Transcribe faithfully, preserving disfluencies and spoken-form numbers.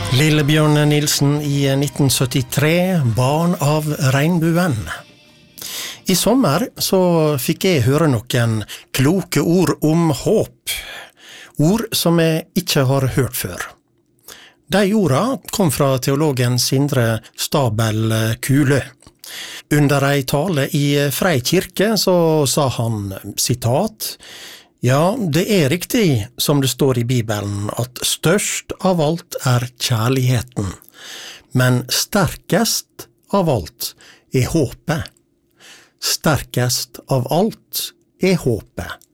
Lillebjørn Nilsen i nitten syttitre, barn av regnbuen. I sommer så fikk jeg høre noen kloke ord om håp. Ord som jeg ikke har hørt før. De orda kom fra teologen Sindre Stabel Kule. Under ei tale i Frei kirke så sa han, sitat, «Ja, det er riktig, som det står i Bibelen, at størst av alt er kjærligheten, men sterkest av alt er håpet. Sterkest av alt er håpet.»